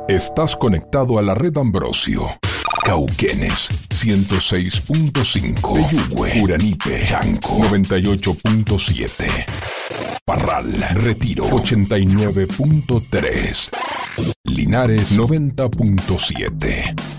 Estás conectado a la red Ambrosio. Cauquenes 106.5, Peyúgue, Uranipe, Chanco 98.7, Parral, Retiro 89.3, Linares 90.7.